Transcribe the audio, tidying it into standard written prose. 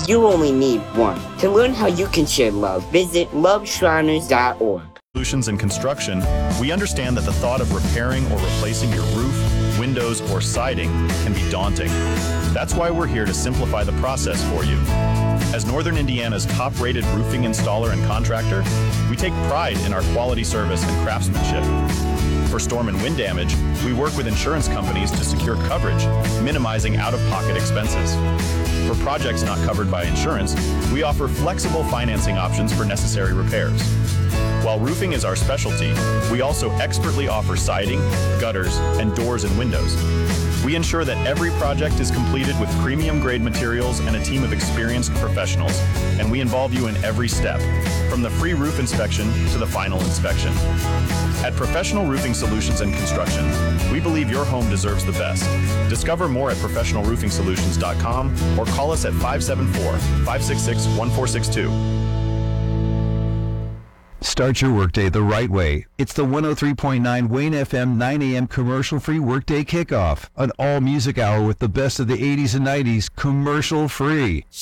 You only need one. To learn how you can share love, visit loveshriners.org. Solutions and construction, we understand that the thought of repairing or replacing your roof, windows, or siding can be daunting. That's why we're here to simplify the process for you. As Northern Indiana's top-rated roofing installer and contractor, we take pride in our quality service and craftsmanship. For storm and wind damage, we work with insurance companies to secure coverage, minimizing out-of-pocket expenses. For projects not covered by insurance, we offer flexible financing options for necessary repairs. While roofing is our specialty, we also expertly offer siding, gutters, and doors and windows. We ensure that every project is completed with premium-grade materials and a team of experienced professionals, and we involve you in every step, from the free roof inspection to the final inspection. At Professional Roofing Solutions and Construction, we believe your home deserves the best. Discover more at professionalroofingsolutions.com or call us at 574-566-1462. Start your workday the right way. It's the 103.9 Wayne FM 9 a.m. commercial-free workday kickoff. An all-music hour with the best of the 80s and 90s commercial-free.